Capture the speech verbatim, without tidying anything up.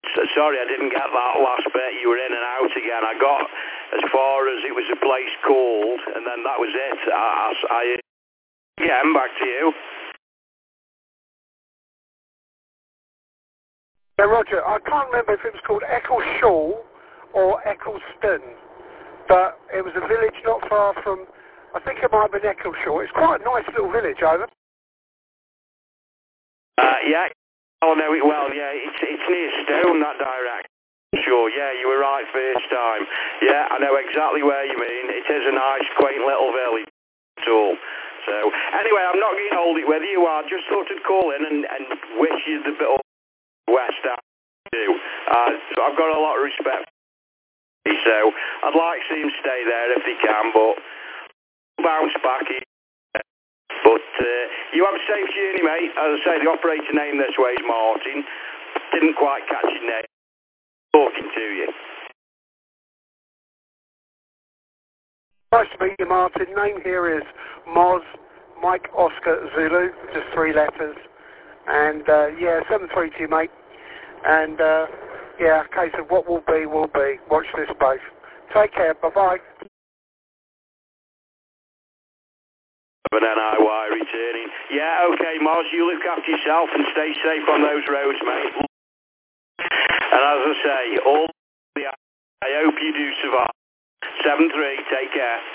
So, sorry, I didn't get that last bit. You were in and out again. I got as far as it was a place called, and then that was it. I, I, I again, back to you. Yeah, Roger, I can't remember if it was called Eccleshall or Eccleston, but it was a village not far from, I think it might have been Eccleshall. It's quite a nice little village, over. Uh, yeah, I know it well, yeah, it's, it's near Stone, that direction. Sure, yeah, you were right first time. Yeah, I know exactly where you mean. It is a nice, quaint little village at all. So, anyway, I'm not going to hold it whether you are. Just thought I'd call in and, and wish you the bit of West Ham too. Uh, so I've got a lot of respect for you, so I'd like to see him stay there if he can, but bounce back. But uh, you have a safe journey, mate. As I say, the operator name this way is Martin. Didn't quite catch his name. Talking to you. Nice to meet you, Martin. Name here is Moz, Mike Oscar Zulu, just three letters. And uh, yeah, seven three to you, mate. And uh, yeah, a case of what will be, will be. Watch this space. Take care. Bye-bye. But then I wire returning. Yeah, okay, Moz, you look after yourself and stay safe on those roads, mate. And as I say, all the I hope you do survive. seven three, take care.